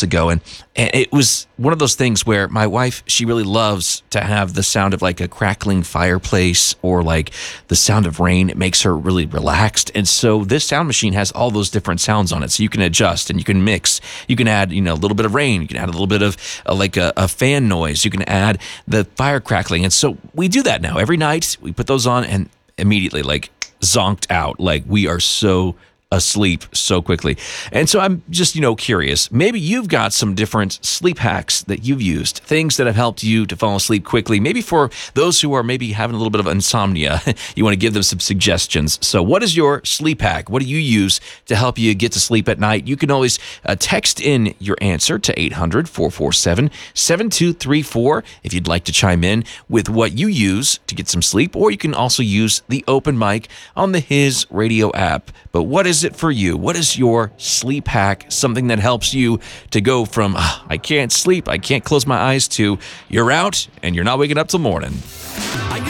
months ago, and it was one of those things where my wife, she really loves to have the sound of like a crackling fireplace or like the sound of rain. It makes her really relaxed. And so this sound machine has all those different sounds on it. So you can adjust and you can mix. You can add, a little bit of rain. You can add a little bit of like a fan noise. You can add the fire crackling. And so we do that now. Every night we put those on and immediately like zonked out. Like we are so asleep so quickly. And so I'm just, curious. Maybe you've got some different sleep hacks that you've used, things that have helped you to fall asleep quickly. Maybe for those who are maybe having a little bit of insomnia, you want to give them some suggestions. So what is your sleep hack? What do you use to help you get to sleep at night? You can always text in your answer to 800-447-7234 if you'd like to chime in with what you use to get some sleep, or you can also use the open mic on the His Radio app. But what is it for you? What is your sleep hack? Something that helps you to go from, I can't sleep, I can't close my eyes, to you're out and you're not waking up till morning.